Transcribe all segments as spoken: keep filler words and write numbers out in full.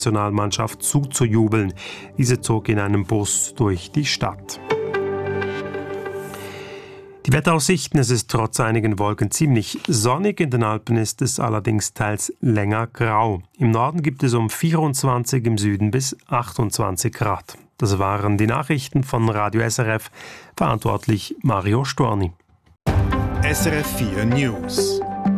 Nationalmannschaft zuzujubeln. Diese zog in einem Bus durch die Stadt. Die Wetteraussichten: Es ist trotz einigen Wolken ziemlich sonnig. In den Alpen ist es allerdings teils länger grau. Im Norden gibt es um vierundzwanzig, im Süden bis achtundzwanzig Grad. Das waren die Nachrichten von Radio S R F. Verantwortlich Mario Storni. S R F vier News.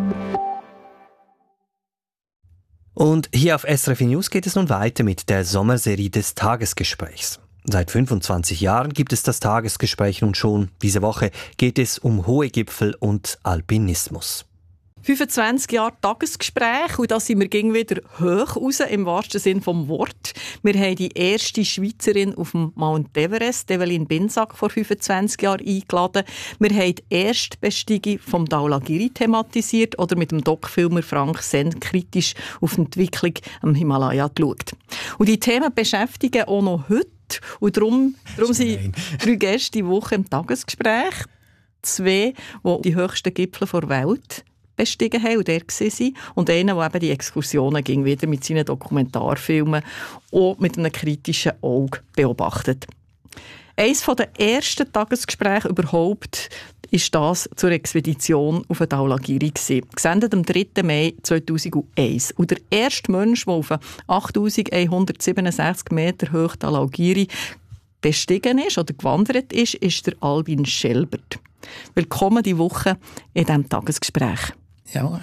Und hier auf S R F vier News geht es nun weiter mit der Sommerserie des Tagesgesprächs. Seit fünfundzwanzig Jahren gibt es das Tagesgespräch nun schon. Diese Woche geht es um hohe Gipfel und Alpinismus. fünfundzwanzig Jahre Tagesgespräch, und da sind wir gegen wieder hoch raus, im wahrsten Sinne des Wortes. Wir haben die erste Schweizerin auf dem Mount Everest, Evelyn Binsack, vor fünfundzwanzig Jahren eingeladen. Wir haben die Erstbesteigung vom Dhaulagiri thematisiert oder mit dem Doc-Filmer Frank Senn kritisch auf die Entwicklung am Himalaya geschaut. Und die Themen beschäftigen auch noch heute. Und darum, darum sind drei Gäste die Woche im Tagesgespräch. Zwei, die die höchsten Gipfel der Welt bestiegen haben und der waren. Und einer, der eben die Exkursionen ging, wieder mit seinen Dokumentarfilmen auch mit einem kritischen Auge beobachtet. Eines der ersten Tagesgespräche überhaupt ist das zur Expedition auf den Dhaulagiri gewesen. Gesendet am dritten Mai zweitausendeins. Und der erste Mensch, der auf achttausendeinhundertsiebenundsechzig Meter hoch Dhaulagiri bestiegen ist oder gewandert ist, ist der Albin Schelbert. Willkommen diese Woche in diesem Tagesgespräch. Ja.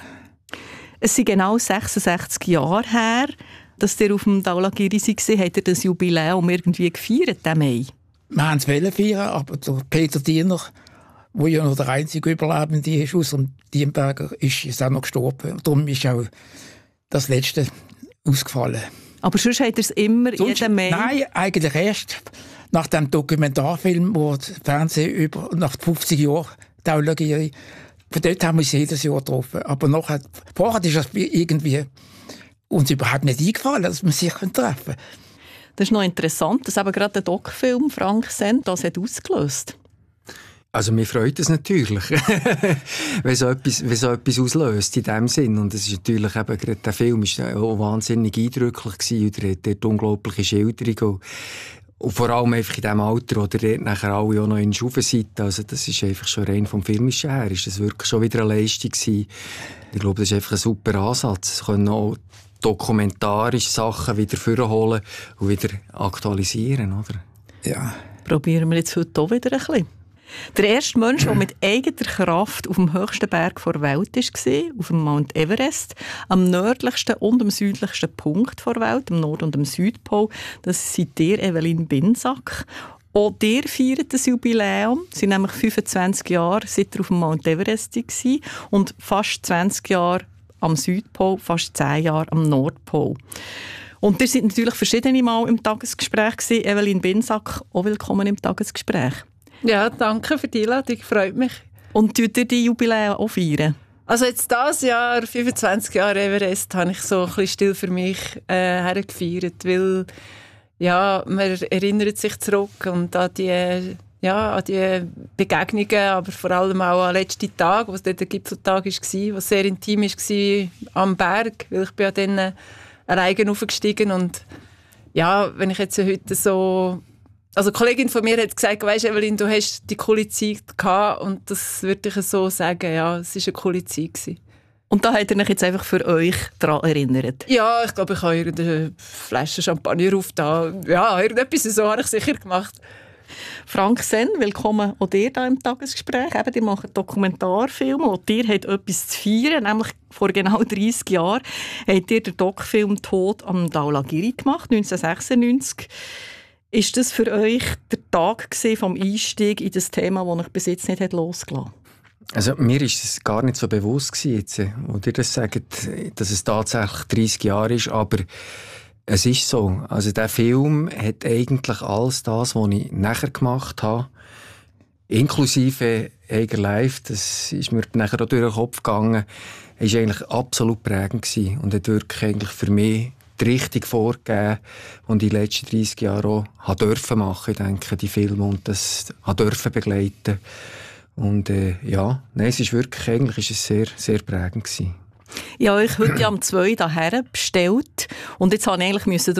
Es sind genau sechsundsechzig Jahre her, dass ihr auf dem Dhaulagiri war. Habt ihr das Jubiläum irgendwie gefeiert, den Mai? Wir wollten es feiern, aber der Peter Diener, der ja noch der einzige Überlebende ist, aus dem Diemberger, ist jetzt auch noch gestorben. Darum ist auch das Letzte ausgefallen. Aber sonst habt ihr es immer sonst, jeden Mai? Nein, eigentlich erst nach dem Dokumentarfilm, wo das Fernsehen über, nach fünfzig Jahren Dhaulagiri, von dort haben wir uns jedes Jahr getroffen. Aber nachher, vorher ist es irgendwie uns überhaupt nicht eingefallen, dass wir sich treffen können. Das ist noch interessant, dass eben gerade der Doc-Film Frank Senn das hat ausgelöst. Also mir freut es natürlich, wenn so etwas, wenn so etwas auslöst in dem Sinn. Und es ist natürlich eben, gerade der Film war auch wahnsinnig eindrücklich gewesen, und er hat dort unglaubliche Schilderungen. Und vor allem einfach in dem Alter, wo ihr dort nachher alle auch noch in Schufen seid. Also das ist einfach schon rein vom Filmischen her, ist das wirklich schon wieder eine Leistung gewesen. Ich glaube, das ist einfach ein super Ansatz. Sie können auch dokumentarische Sachen wieder vorholen und wieder aktualisieren, oder? Ja. Probieren wir jetzt heute auch wieder ein bisschen. Der erste Mensch, der mit eigener Kraft auf dem höchsten Berg der Welt war, auf dem Mount Everest, am nördlichsten und am südlichsten Punkt der Welt, am Nord- und am Südpol, das seid ihr, Evelyn Binsack. Auch ihr feiert das Jubiläum. Es sind nämlich fünfundzwanzig Jahre, seit ihr auf dem Mount Everest war, und fast zwanzig Jahre am Südpol, fast zehn Jahre am Nordpol. Und ihr seid natürlich verschiedene Mal im Tagesgespräch gewesen. Evelyn Binsack, auch willkommen im Tagesgespräch. Ja, danke für die Einladung, freut mich. Und tut ihr die Jubiläen auch feiern? Also jetzt dieses Jahr, fünfundzwanzig Jahre Everest, habe ich so ein bisschen still für mich äh, hergefeiert, weil ja, man erinnert sich zurück und an die, ja, an die Begegnungen, aber vor allem auch an den letzten Tag, wo es dort der Gipfeltag war, was sehr intim war am Berg, weil ich bin ja dann alleine hochgestiegen und ja, wenn ich jetzt heute so... Also eine Kollegin von mir hat gesagt, weisst Evelyn, du hast die coole Zeit gehabt, und das würde ich so sagen, ja, es war eine coole Zeit gewesen. Und da habt ihr euch jetzt einfach für euch daran erinnert? Ja, ich glaube, ich habe irgendeine Flasche Champagner aufgetan. Ja, irgendetwas so habe ich sicher gemacht. Frank Senn, willkommen auch dir hier im Tagesgespräch. Eben, ihr macht Dokumentarfilme und ihr habt etwas zu feiern, nämlich vor genau dreissig Jahren habt ihr den Doc-Film «Tod am Dhaulagiri» gemacht, neunzehnhundertsechsundneunzig. Ist das für euch der Tag vom Einstieg in das Thema, das euch bis jetzt nicht losgelassen hat? Also mir ist es gar nicht so bewusst gewesen, jetzt, wo ihr das sagt, dass es tatsächlich dreissig Jahre ist, aber es ist so. Also der Film hat eigentlich alles das, was ich nachher gemacht habe, inklusive Eiger Live, das ist mir nachher auch durch den Kopf gegangen, ist eigentlich absolut prägend gewesen und hat wirklich eigentlich für mich die Richtung vorgegeben, die ich die letzten dreissig Jahre auch habe dürfen machen, ich denke, die Filme, und das habe dürfen begleiten. Und äh, ja, nein, es ist wirklich, eigentlich ist es sehr, sehr prägend gewesen. Ich habe euch heute am zwei hierher bestellt und jetzt musste ich eigentlich